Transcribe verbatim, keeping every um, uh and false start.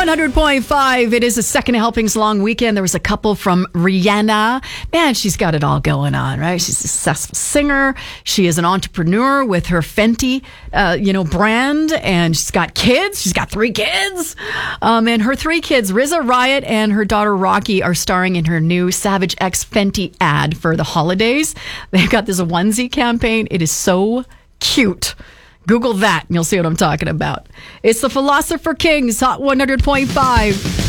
one hundred point five. It is a second helpings long weekend. There was a couple from Rihanna. Man, she's got it all going on, right? She's a successful singer. She is an entrepreneur with her Fenty, uh, you know, brand, and she's got kids. She's got three kids. Um, and her three kids, Rizza, Riot, and her daughter Rocky, are starring in her new Savage X Fenty ad for the holidays. They've got this onesie campaign. It is so cute. Google that and you'll see what I'm talking about. It's the Philosopher Kings, Hot one hundred point five.